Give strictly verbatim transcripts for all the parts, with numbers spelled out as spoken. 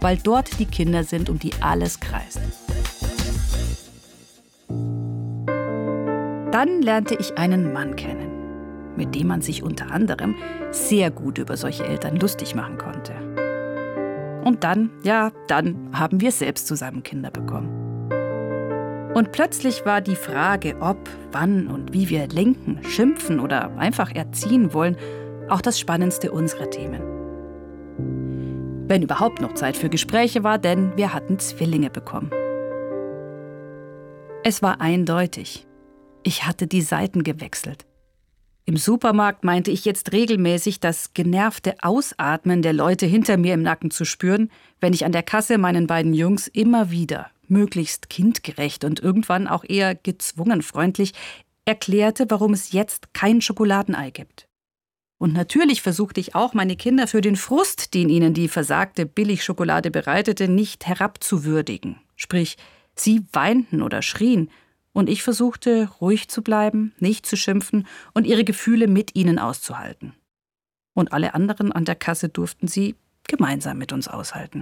weil dort die Kinder sind, um die alles kreist. Dann lernte ich einen Mann kennen, mit dem man sich unter anderem sehr gut über solche Eltern lustig machen konnte. Und dann, ja, dann haben wir selbst zusammen Kinder bekommen. Und plötzlich war die Frage, ob, wann und wie wir lenken, schimpfen oder einfach erziehen wollen, auch das Spannendste unserer Themen. Wenn überhaupt noch Zeit für Gespräche war, denn wir hatten Zwillinge bekommen. Es war eindeutig. Ich hatte die Seiten gewechselt. Im Supermarkt meinte ich jetzt regelmäßig das genervte Ausatmen der Leute hinter mir im Nacken zu spüren, wenn ich an der Kasse meinen beiden Jungs immer wieder, möglichst kindgerecht und irgendwann auch eher gezwungen freundlich, erklärte, warum es jetzt kein Schokoladenei gibt. Und natürlich versuchte ich auch, meine Kinder für den Frust, den ihnen die versagte Billigschokolade bereitete, nicht herabzuwürdigen. Sprich, sie weinten oder schrien, und ich versuchte, ruhig zu bleiben, nicht zu schimpfen und ihre Gefühle mit ihnen auszuhalten. Und alle anderen an der Kasse durften sie gemeinsam mit uns aushalten.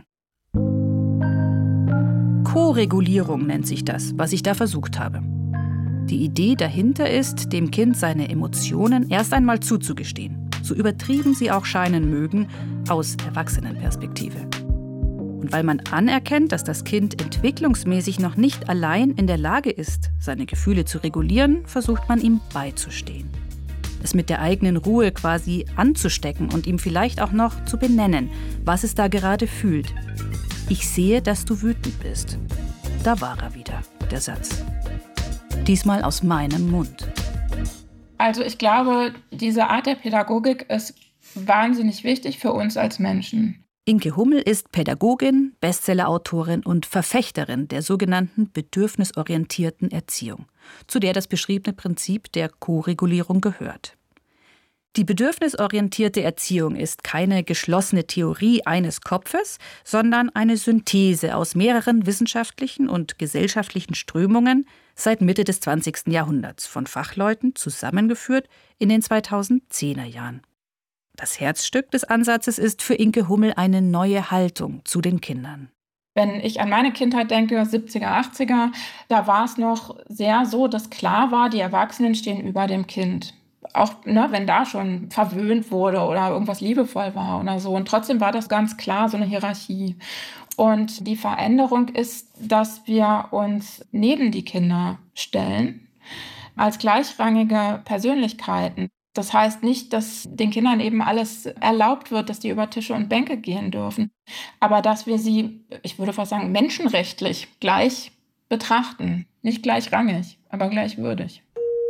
Koregulierung nennt sich das, was ich da versucht habe. Die Idee dahinter ist, dem Kind seine Emotionen erst einmal zuzugestehen, so übertrieben sie auch scheinen mögen, aus Erwachsenenperspektive. Und weil man anerkennt, dass das Kind entwicklungsmäßig noch nicht allein in der Lage ist, seine Gefühle zu regulieren, versucht man ihm beizustehen. Es mit der eigenen Ruhe quasi anzustecken und ihm vielleicht auch noch zu benennen, was es da gerade fühlt. Ich sehe, dass du wütend bist. Da war er wieder, der Satz. Diesmal aus meinem Mund. Also ich glaube, diese Art der Pädagogik ist wahnsinnig wichtig für uns als Menschen. Inke Hummel ist Pädagogin, Bestsellerautorin und Verfechterin der sogenannten bedürfnisorientierten Erziehung, zu der das beschriebene Prinzip der Koregulierung gehört. Die bedürfnisorientierte Erziehung ist keine geschlossene Theorie eines Kopfes, sondern eine Synthese aus mehreren wissenschaftlichen und gesellschaftlichen Strömungen seit Mitte des zwanzigsten Jahrhunderts, von Fachleuten zusammengeführt in den zweitausendzehner Jahren. Das Herzstück des Ansatzes ist für Inke Hummel eine neue Haltung zu den Kindern. Wenn ich an meine Kindheit denke, siebziger, achtziger, da war es noch sehr so, dass klar war, die Erwachsenen stehen über dem Kind. Auch ne, wenn da schon verwöhnt wurde oder irgendwas liebevoll war oder so. Und trotzdem war das ganz klar so eine Hierarchie. Und die Veränderung ist, dass wir uns neben die Kinder stellen, als gleichrangige Persönlichkeiten. Das heißt nicht, dass den Kindern eben alles erlaubt wird, dass die über Tische und Bänke gehen dürfen, aber dass wir sie, ich würde fast sagen, menschenrechtlich gleich betrachten. Nicht gleichrangig, aber gleichwürdig.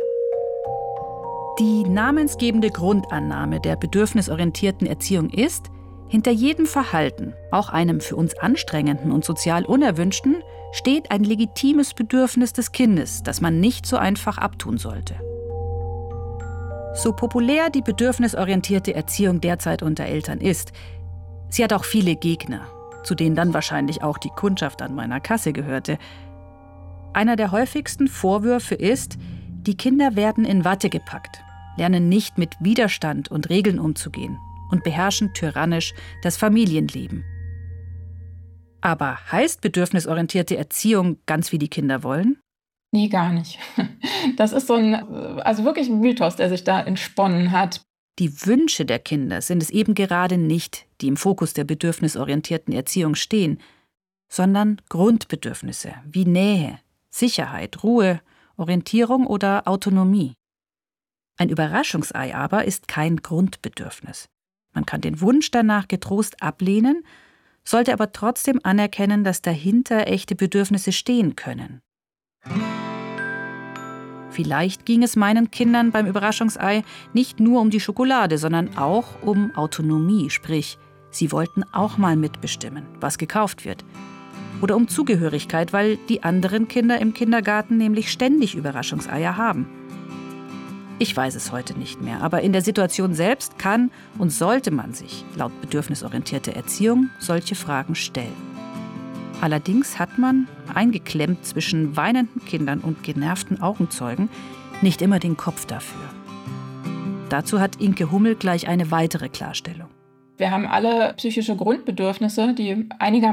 Die namensgebende Grundannahme der bedürfnisorientierten Erziehung ist, hinter jedem Verhalten, auch einem für uns anstrengenden und sozial unerwünschten, steht ein legitimes Bedürfnis des Kindes, das man nicht so einfach abtun sollte. So populär die bedürfnisorientierte Erziehung derzeit unter Eltern ist, sie hat auch viele Gegner, zu denen dann wahrscheinlich auch die Kundschaft an meiner Kasse gehörte. Einer der häufigsten Vorwürfe ist, die Kinder werden in Watte gepackt, lernen nicht mit Widerstand und Regeln umzugehen und beherrschen tyrannisch das Familienleben. Aber heißt bedürfnisorientierte Erziehung ganz wie die Kinder wollen? Nee, gar nicht. Das ist so ein, also wirklich ein Mythos, der sich da entsponnen hat. Die Wünsche der Kinder sind es eben gerade nicht, die im Fokus der bedürfnisorientierten Erziehung stehen, sondern Grundbedürfnisse wie Nähe, Sicherheit, Ruhe, Orientierung oder Autonomie. Ein Überraschungsei aber ist kein Grundbedürfnis. Man kann den Wunsch danach getrost ablehnen, sollte aber trotzdem anerkennen, dass dahinter echte Bedürfnisse stehen können. Vielleicht ging es meinen Kindern beim Überraschungsei nicht nur um die Schokolade, sondern auch um Autonomie, sprich, sie wollten auch mal mitbestimmen, was gekauft wird. Oder um Zugehörigkeit, weil die anderen Kinder im Kindergarten nämlich ständig Überraschungseier haben. Ich weiß es heute nicht mehr, aber in der Situation selbst kann und sollte man sich, laut bedürfnisorientierter Erziehung, solche Fragen stellen. Allerdings hat man, eingeklemmt zwischen weinenden Kindern und genervten Augenzeugen, nicht immer den Kopf dafür. Dazu hat Inke Hummel gleich eine weitere Klarstellung. Wir haben alle psychische Grundbedürfnisse, die einigermaßen